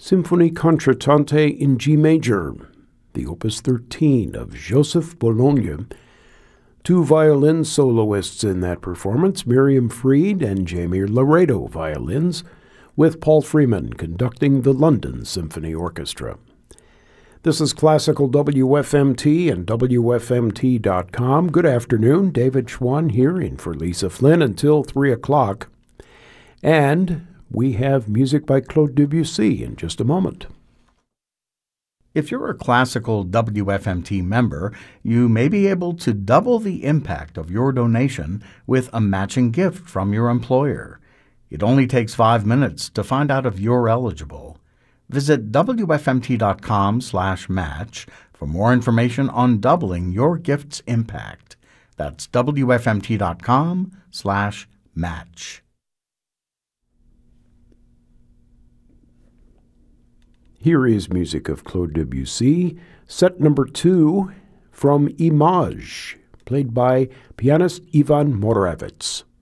Symphonie Concertante in G major, the Opus 13 of Joseph Bologne. Two violin soloists in that performance, Miriam Fried and Jamie Laredo violins, with Paul Freeman conducting the London Symphony Orchestra. This is Classical WFMT and WFMT.com. Good afternoon. David Schwann here in for Lisa Flynn until 3 o'clock. And we have music by Claude Debussy in just a moment. If you're a classical WFMT member, you may be able to double the impact of your donation with a matching gift from your employer. It only takes 5 minutes to find out if you're eligible. Visit WFMT.com/match for more information on doubling your gift's impact. That's WFMT.com/match. Here is music of Claude Debussy, set number 2 from Image, played by pianist Ivan Moravec.